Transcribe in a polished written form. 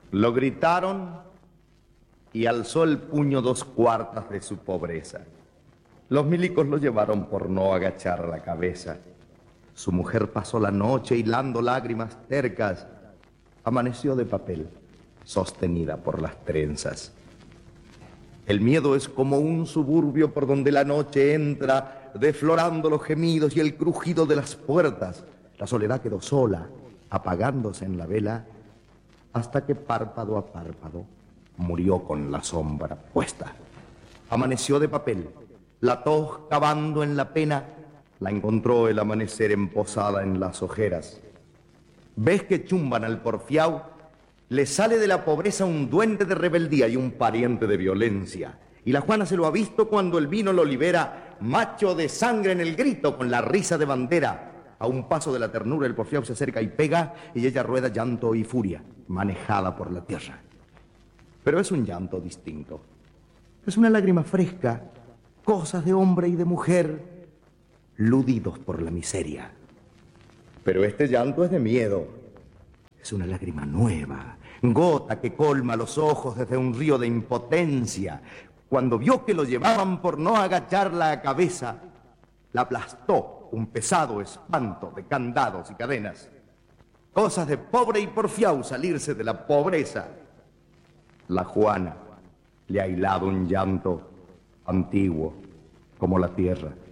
Lo gritaron y alzó el puño 2/4 de su pobreza. Los milicos lo llevaron por no agachar la cabeza. Su mujer pasó la noche hilando lágrimas tercas. Amaneció de papel, sostenida por las trenzas. El miedo es como un suburbio por donde la noche entra, deflorando los gemidos y el crujido de las puertas. La soledad quedó sola, apagándose en la vela, hasta que párpado a párpado murió con la sombra puesta. Amaneció de papel, la tos cavando en la pena, la encontró el amanecer emposada en las ojeras. ¿Ves que chumban al porfiao? Le sale de la pobreza un duende de rebeldía y un pariente de violencia. Y la Juana se lo ha visto cuando el vino lo libera, macho de sangre en el grito, con la risa de bandera. A un paso de la ternura el porfiao se acerca y pega, y ella rueda llanto y furia, manejada por la tierra. Pero es un llanto distinto. Es una lágrima fresca, cosas de hombre y de mujer, ludidos por la miseria. Pero este llanto es de miedo. Es una lágrima nueva, gota que colma los ojos desde un río de impotencia. Cuando vio que lo llevaban por no agachar la cabeza, la aplastó un pesado espanto de candados y cadenas. Cosas de pobre y porfiao salirse de la pobreza. La Juana le ha hilado un llanto antiguo como la tierra.